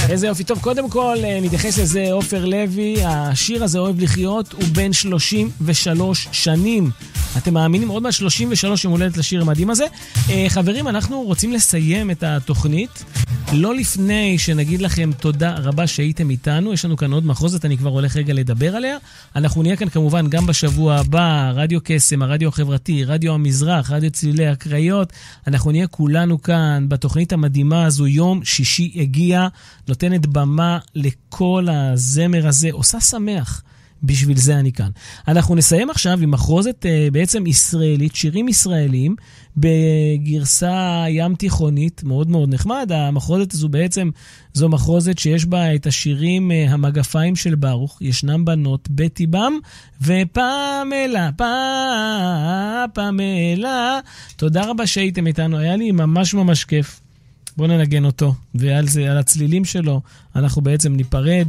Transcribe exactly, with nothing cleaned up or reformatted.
איזה יופי. טוב, קודם כל נתייחס לזה עופר לוי, השיר הזה אוהב לחיות, הוא בן שלושים ושלוש שנים. אתם מאמינים? עוד מעט שלושים ושלוש יום הולדת לשיר המדהים הזה. חברים, אנחנו רוצים לסיים את התוכנית. לא לפני שנגיד לכם תודה רבה שהייתם איתנו, יש לנו כאן עוד מחוזת, אני כבר הולך רגע לדבר עליה. אנחנו נהיה כאן כמובן גם בשבוע הבא, רדיו קסם, הרדיו החברתי, רדיו המזרח, רדיו צלילי הקריות. אנחנו נהיה כולנו כאן בתוכנית המדהימה הזו. יום שישי הגיע, נותנת במה לכל הזמר הזה, עושה שמח. בשביל זה אני כאן. אנחנו נסיים עכשיו עם מחרוזת uh, בעצם ישראלית, שירים ישראלים, בגרסה ים תיכונית, מאוד מאוד נחמד. המחרוזת הזו בעצם, זו מחרוזת שיש בה את השירים uh, המגפיים של ברוך, ישנם בנות, בטי בם, ופמלה, פמלה. תודה רבה שהייתם איתנו, היה לי ממש ממש כיף. בואו ננגן אותו, ועל זה, על הצלילים שלו, אנחנו בעצם ניפרד.